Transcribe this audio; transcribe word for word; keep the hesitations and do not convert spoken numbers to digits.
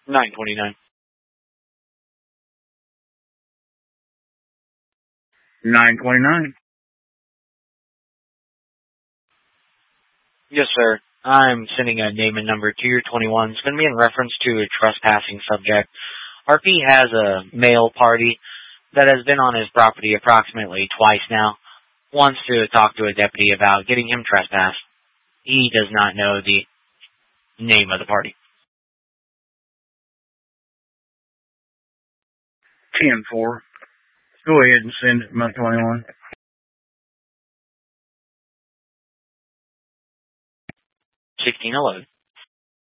nine twenty-nine. nine twenty-nine. Yes, sir. I'm sending a name and number to your twenty-one. It's going to be in reference to a trespassing subject. R P has a male party that has been on his property approximately twice now. Wants to talk to a deputy about getting him trespassed. He does not know the name of the party. ten four. Go ahead and send it, my twenty-one. sixteen eleven.